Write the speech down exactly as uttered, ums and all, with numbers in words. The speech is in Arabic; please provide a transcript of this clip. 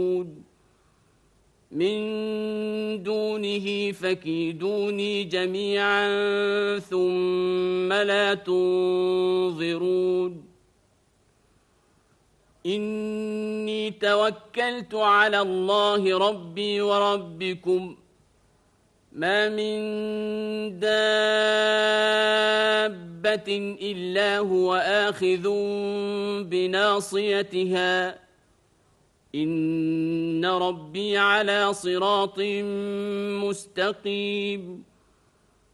من دونه فكيدوني جميعا ثم لا تنظرون إني توكلت على الله ربي وربكم ما من دابة إلا هو آخذ بناصيتها إن ربي على صراط مستقيم